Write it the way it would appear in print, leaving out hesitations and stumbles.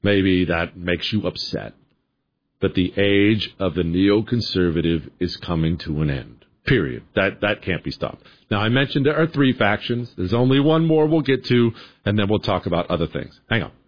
maybe that makes you upset. But the age of the neoconservative is coming to an end. Period. That can't be stopped. Now, I mentioned there are 3 factions. There's only one more we'll get to, and then we'll talk about other things. Hang on.